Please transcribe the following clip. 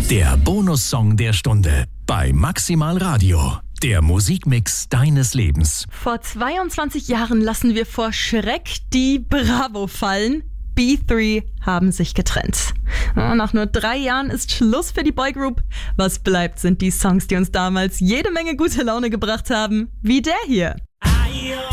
Der Bonussong der Stunde bei Maximal Radio. Der Musikmix deines Lebens. Vor 22 Jahren lassen wir vor Schreck die Bravo fallen. B3 haben sich getrennt. Nach nur 3 Jahren ist Schluss für die Boygroup. Was bleibt, sind die Songs, die uns damals jede Menge gute Laune gebracht haben, wie der hier.